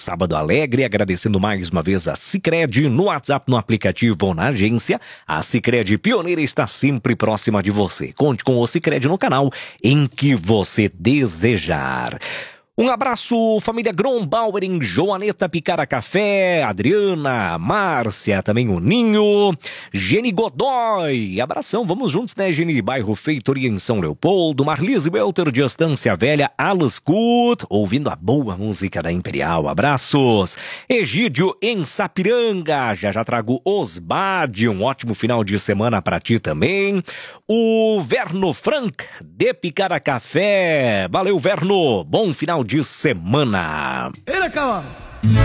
sábado alegre, agradecendo mais uma vez a Sicredi no WhatsApp, no aplicativo ou na agência. A Sicredi pioneira está sempre próxima de você. Conte com o Sicredi no canal em que você desejar. Um abraço, família Grombauer em Joaneta, Picara Café, Adriana, Márcia, também o Ninho, Geni Godoy, abração, vamos juntos, né, Geni? Bairro Feitoria em São Leopoldo, Marlise Belter de Estância Velha, Alascut, ouvindo a boa música da Imperial, abraços. Egídio em Sapiranga, já trago Osbade, um ótimo final de semana pra ti também. O Verno Frank, de Picara Café, valeu Verno, bom final de semana. Ele acaba.